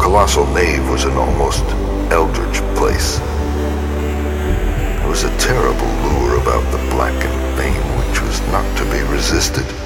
colossal nave was an almost eldritch place. There was a terrible lure about the blackened fame which was not to be resisted.